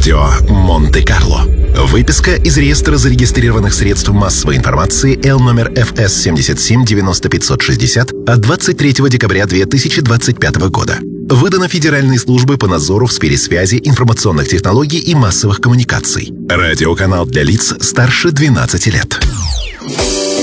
Радио Монте-Карло. Выписка из реестра зарегистрированных средств массовой информации Л номер ФС 77 90 560 от 23 декабря 2025 года. Выдано Федеральной службой по надзору в сфере связи, информационных технологий и массовых коммуникаций. Радиоканал для лиц старше 12 лет.